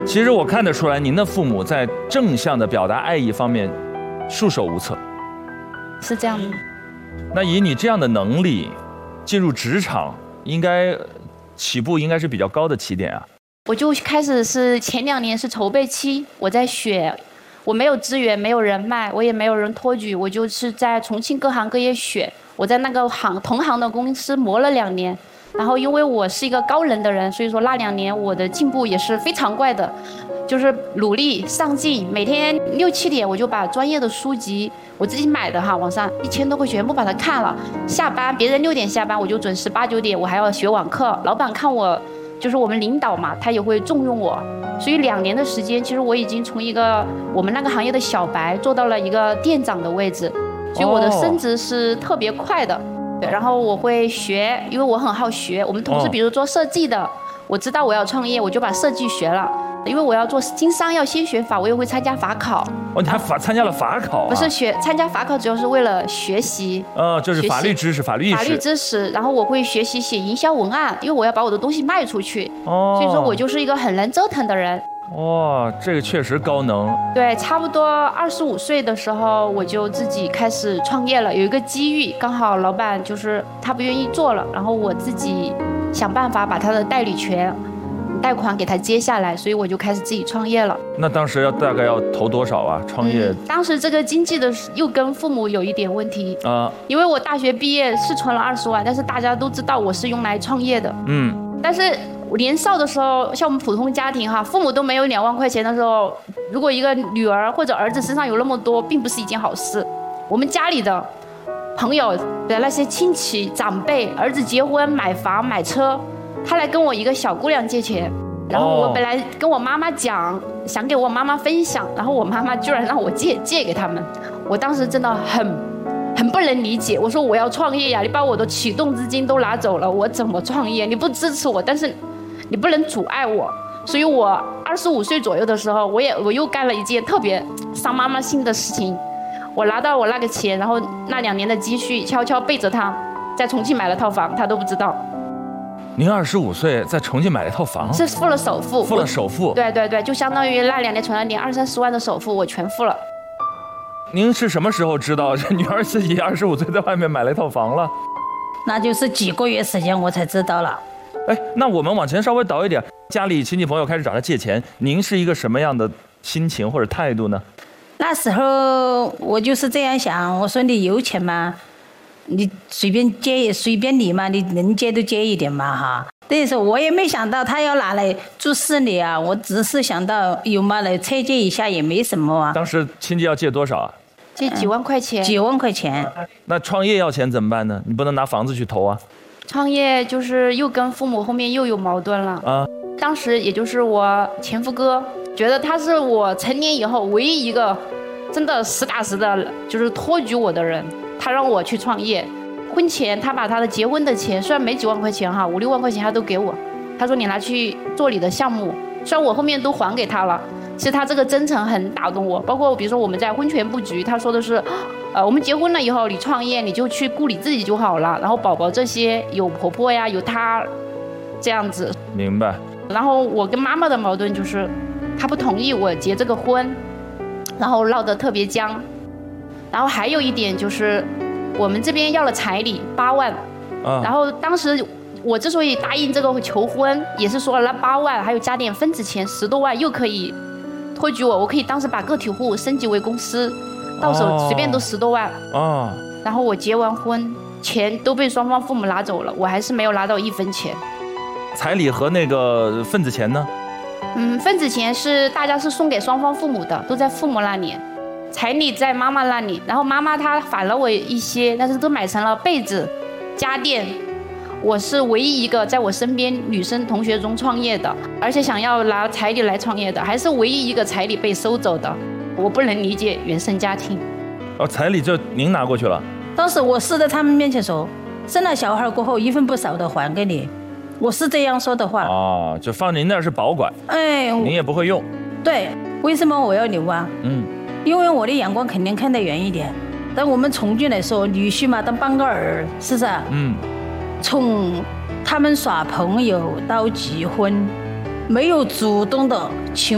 其实我看得出来，您的父母在正向的表达爱意方面束手无策。 是这样的。 那以你这样的能力，进入职场，起步应该是比较高的起点啊。 我就开始是前2年是筹备期，我在学，我没有资源，没有人脉，我也没有人托举，我就是在重庆各行各业选。我在那个同行的公司磨了2年，然后因为我是一个高能的人，所以说那2年我的进步也是非常快的，就是努力上进，每天6、7点我就把专业的书籍我自己买的网上1000多块全部把它看了。下班别人6点下班，我就准时8、9点我还要学网课。老板看我就是我们领导嘛，他也会重用我。所以2年的时间，其实我已经从一个我们那个行业的小白做到了一个店长的位置。所以我的升职是特别快的，对。然后我会学，因为我很好学。我们同事比如做设计的，我知道我要创业，我就把设计学了。因为我要做经商，要先学法，我也会参加法考。 你还参加了法考啊？ 不是参加法考，主要是为了学习。 就是法律知识、法律意识。 法律知识，然后我会学习写营销文案，因为我要把我的东西卖出去。所以说我就是一个很能折腾的人。 这个确实高能。 对，差不多25岁的时候，我就自己开始创业了。有一个机遇，刚好老板就是他不愿意做了，然后我自己想办法把他的代理权、贷款给他接下来，所以我就开始自己创业了。 那当时大概要投多少啊？创业？ 当时这个经济的又跟父母有一点问题啊，因为我大学毕业是存了20万，但是大家都知道我是用来创业的。但是年少的时候，像我们普通家庭父母都没有2万块钱的时候，如果一个女儿或者儿子身上有那么多，并不是一件好事。我们家里的朋友的那些亲戚长辈，儿子结婚买房买车，他来跟我一个小姑娘借钱，然后我本来跟我妈妈讲，想给我妈妈分享，然后我妈妈居然让我借给他们。我当时真的很不能理解，我说我要创业呀，你把我的启动资金都拿走了，我怎么创业？你不支持我，但是你不能阻碍我。所以我25岁左右的时候，我又干了一件特别伤妈妈心的事情。我拿到我那个钱，然后那2年的积蓄悄悄背着他在重庆买了套房，他都不知道。 您25岁在重庆买了一套房？是付了首付。 付了首付？ 对对对，就相当于那2年存了点20-30万的首付，我全付了。 您是什么时候知道这女儿自己25岁在外面买了一套房了？ 那就是几个月时间我才知道了。 那我们往前稍微倒一点，家里亲戚朋友开始找他借钱，您是一个什么样的心情或者态度呢？ 那时候我就是这样想，我说你有钱吗？你随便借随便你嘛，你能借都借一点嘛那时候我也没想到他要拿来做事理啊，我只是想到有嘛来拆借一下也没什么啊。 当时亲戚要借多少啊？ 借几万块钱。 几万块钱。 那创业要钱怎么办呢？你不能拿房子去投啊。 创业就是又跟父母后面又有矛盾了啊。当时也就是我前夫哥觉得他是我成年以后唯一一个真的实打实的就是托举我的人，他让我去创业。婚前他把他的结婚的钱，虽然没几万块钱5、6万块钱他都给我，他说你拿去做你的项目，虽然我后面都还给他了。其实他这个真诚很打动我，包括比如说我们在婚前布局，他说的是我们结婚了以后你创业你就去顾你自己就好了，然后宝宝这些有婆婆呀有他这样子。 明白。 然后我跟妈妈的矛盾就是他不同意我结这个婚，然后闹得特别僵。然后还有一点就是我们这边要了彩礼8万，然后当时我之所以答应这个求婚，也是说了那8万还有加点分子钱10多万又可以托举我可以当时把个体户升级为公司，到手随便都10多万。然后我结完婚，钱都被双方父母拿走了，我还是没有拿到1分钱。 彩礼和那个份子钱呢？ 份子钱是大家是送给双方父母的，都在父母那里。彩礼在妈妈那里，然后妈妈她返了我一些，但是都买成了被子、家电。我是唯一一个在我身边女生同学中创业的，而且想要拿彩礼来创业的，还是唯一一个彩礼被收走的。我不能理解原生家庭。 彩礼就您拿过去了？ 当时我是在他们面前说，生了小孩过后1分不少的还给你，我是这样说的话。 就放您那儿是保管，您也不会用。 对，为什么我要留啊？因为我的眼光肯定看得远一点。但我们重庆来说，女婿嘛当半个儿，是不是？从他们耍朋友到结婚，没有主动的情